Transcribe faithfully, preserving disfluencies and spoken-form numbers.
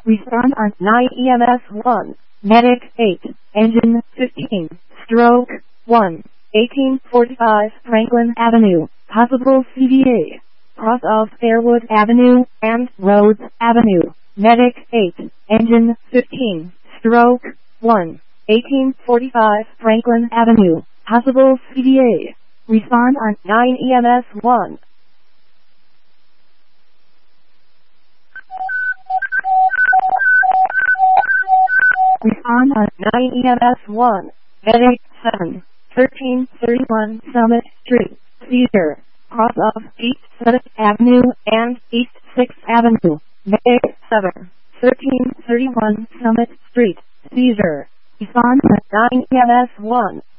Respond on nine E M S one. Medic eight. Engine fifteen. Stroke one. eighteen forty-five Franklin Avenue. Possible C V A. Cross of Fairwood Avenue and Rhodes Avenue. Medic eight. Engine fifteen. Stroke one. eighteen forty-five Franklin Avenue. Possible C V A. Respond on nine E M S one. Respond on nine E M S one. Medic seven. thirteen thirty-one Summit Street. Cedar. Cross of East seventh Avenue and East sixth Avenue. Medic seven. thirteen thirty-one Summit Street. Cedar. Respond on nine E M S one.